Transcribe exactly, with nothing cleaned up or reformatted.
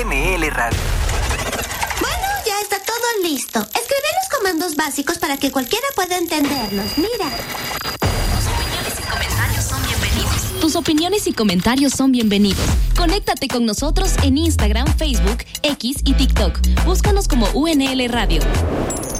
N L Radio. Bueno, ya está todo listo. Escribe los comandos básicos para que cualquiera pueda entenderlos. Mira. Tus opiniones y comentarios son bienvenidos. Conéctate con nosotros en Instagram, Facebook, X y TikTok. Búscanos como U N L Radio.